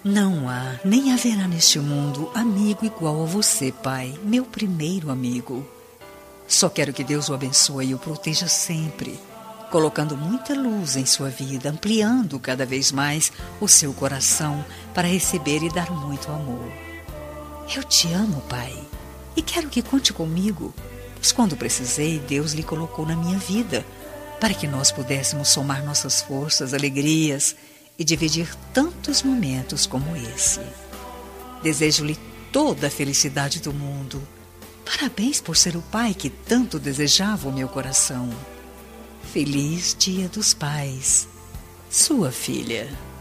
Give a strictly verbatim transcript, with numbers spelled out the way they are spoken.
Não há, nem haverá neste mundo amigo igual a você, Pai, meu primeiro amigo. Só quero que Deus o abençoe e o proteja sempre, colocando muita luz em sua vida, ampliando cada vez mais o seu coração para receber e dar muito amor. Eu te amo, Pai, e quero que conte comigo, pois quando precisei, Deus lhe colocou na minha vida, para que nós pudéssemos somar nossas forças, alegrias e dividir tantos momentos como esse. Desejo-lhe toda a felicidade do mundo. Parabéns por ser o pai que tanto desejava o meu coração. Feliz Dia dos Pais, sua filha.